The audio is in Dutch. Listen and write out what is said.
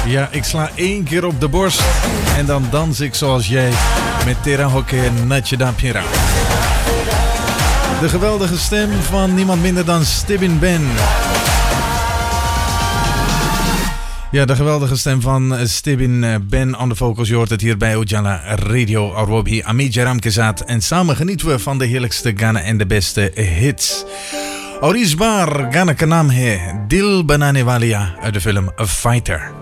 Ja, ik sla 1 keer op de borst en dan dans ik zoals jij met Tera Hokke en Natje Dampira. De geweldige stem van niemand minder dan Stibin Ben. Ja, de geweldige stem van Stibin Ben on de vocals. Je hoort het hier bij Ujala Radio Arobi Ami Jaram Kezat. En samen genieten we van de heerlijkste Ghana en de beste hits. और इस बार गाना का नाम है दिल बनाने Walia uit de film A Fighter.